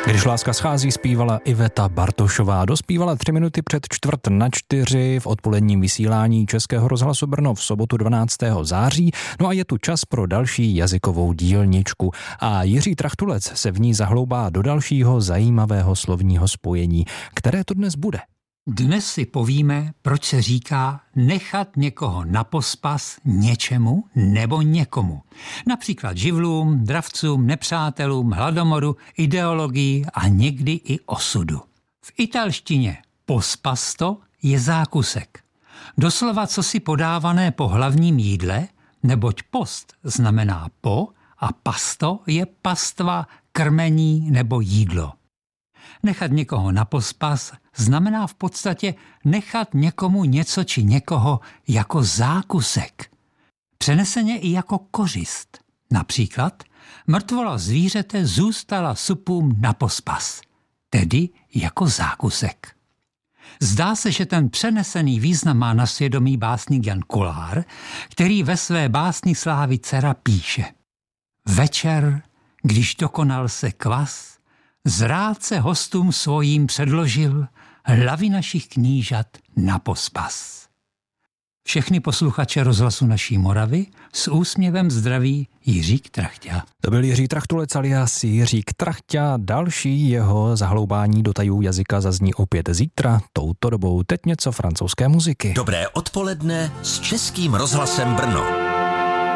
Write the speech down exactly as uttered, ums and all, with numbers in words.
Když láska schází, zpívala Iveta Bartošová. Dospívala tři minuty před čtvrt na čtyři v odpoledním vysílání Českého rozhlasu Brno v sobotu dvanáctého září. No a je tu čas pro další jazykovou dílničku. A Jiří Trachtulec se v ní zahloubá do dalšího zajímavého slovního spojení. Které to dnes bude? Dnes si povíme, proč se říká nechat někoho na pospas něčemu nebo někomu. Například živlům, dravcům, nepřátelům, hladomoru, ideologii a někdy i osudu. V italštině pospasto je zákusek. Doslova cosi podávané po hlavním jídle, neboť post znamená po a pasto je pastva, krmení nebo jídlo. Nechat někoho na pospas znamená v podstatě nechat někomu něco či někoho jako zákusek. Přeneseně i jako kořist. Například mrtvola zvířete zůstala supům na pospas, tedy jako zákusek. Zdá se, že ten přenesený význam má na svědomí básník Jan Kolár, který ve své básni Slávy dcera píše: Večer, když dokonal se kvas, zrádce hostům svojím předložil hlavy našich knížat na pospas. Všechny posluchače rozhlasu Naší Moravy s úsměvem zdraví Jiřík Trachťa. To byl Jiří Trachtulec alias Jiřík Trachťa. Další jeho zahloubání do tajů jazyka zazní opět zítra touto dobou. Teď něco francouzské muziky. Dobré odpoledne s Českým rozhlasem Brno.